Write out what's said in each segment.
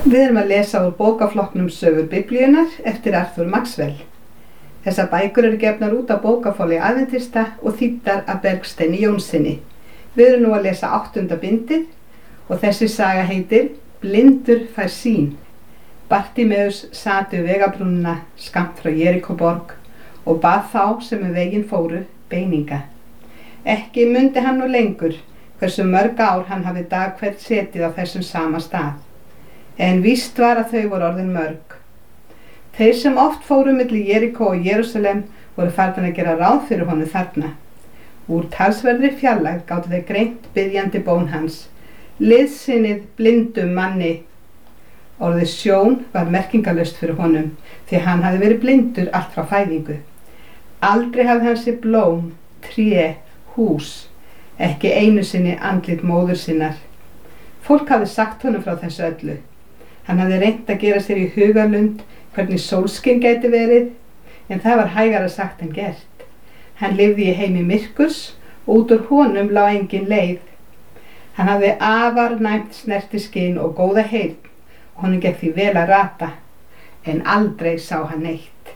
Við erum að lesa úr bókaflokknum Sögur Biblíunnar eftir Arthur Maxwell. Þessar bækur eru gefnar út á bókaforlagi Aðventista og þýddar af Bergsteini Jónssyni. Við erum nú að lesa 8. bindið og þessi saga heitir Blindur fær sýn. Bartimeus sat við vegabrúnina skammt frá Jerikóborg og bað þá sem veginn fóru beininga. Ekki mundi hann nú lengur hversu mörg ár hann hafi dag hvert setið á þessum sama stað. En víst var að þau voru orðin mörg. Þeir sem oft fóru milli Jerikó og Jerúsalem voru farnir að gera ráð fyrir honum þarna. Úr talsverðri fjarlægð gátu þeir greint biðjandi bón hans. Liðsinnið blindum manni. Orðið sjón var merkingarlaust fyrir honum, því hann hafði verið blindur allt frá fæðingu. Aldrei hafði hann séð blóm, tré, hús, ekki einu sinni andlit móður sinnar. Fólk hafði sagt honum frá þessu öllu. Hann hafði reynt að gera sér í hugarlund hvernig sólskin gæti verið, en það var hægara sagt en gert. Hann lifði í heimi myrkurs og út úr honum lá engin leið. Hann hafði afar næmt snertiskyn og góða heyrn, og honum gekk því vel að rata, en aldrei sá hann neitt.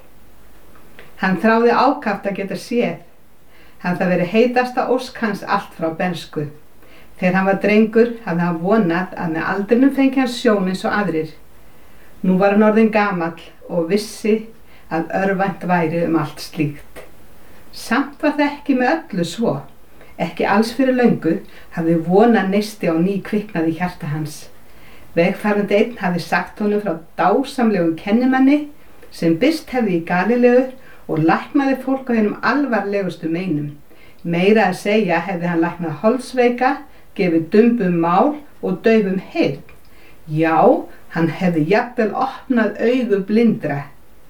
Hann þráði ákaft að geta séð. Hann það verið heitasta ósk hans allt frá bernsku. Þegar hann var drengur hafði hann vonað að með aldrinum fengi hann sjón eins og aðrir. Nú var hann orðinn gamall og vissi að örvænt væri allt slíkt. Samt var það ekki með öllu svo. Ekki alls fyrir löngu hafði vona neisti á ný kviknað í hjarta hans. Vegfarandi einn hafði sagt honum frá dásamlegum kennimanni sem birst hefði í Galileu og læknaði fólk á hinum alvarlegustu meinum. Meira að segja hefði hann læknað holdsveika, gefið dumbum mál og daufum heyrn. Já, hann hefði jafnvel opnað augu blindra.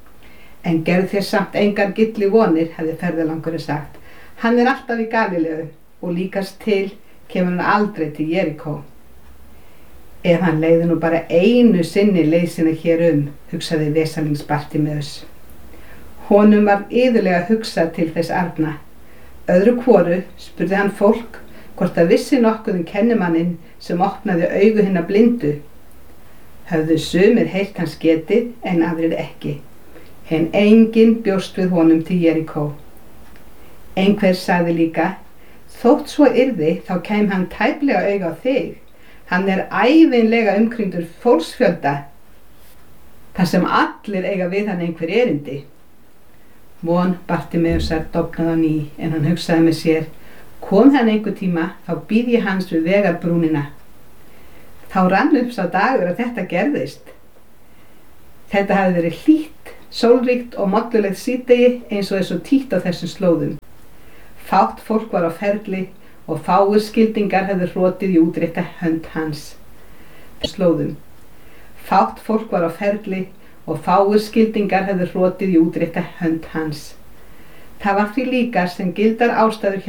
En gerð þér samt engar gilli vonir, hefði ferðalangurinn sagt. Hann er alltaf í Galileu og líkast til kemur hann aldrei til Jerikó. Ef hann leiði nú bara einu sinni leið sína hér hugsaði vesalings Bartimeus. Honum var iðulega hugsað til þess arna. Öðru hvoru spurði hann fólk hvort það vissi nokkuð kennimanninn sem opnaði augu hinna blindu. Höfðu sumir heyrt hans getið en aðrir ekki, en enginn bjóst við honum til Jerikó. Einhver sagði líka, þótt svo yrði þá kæm hann tæplega auga á þig. Hann er ævinlega umkringdur fólksfjölda, þar sem allir eiga við hann einhver erindi. Von Bartimeusar dofnaði á ný, en hann hugsaði með sér, kom hann einhver tíma, þá bíð ég hans við vegarbrúnina. Þá rann upp sá dagur að þetta gerðist. Þetta hafði verið hlýtt, sólríkt og mollulegt síðdegi eins og svo títt á þessum slóðum. Fátt fólk var á ferli og fáir skildingar hefðu hrotið í útrétta hönd hans. Slóðum. Fátt fólk var á ferli og fáir skildingar hefðu hrotið í útrétta hönd hans. Það var því líka sem gildar ástæður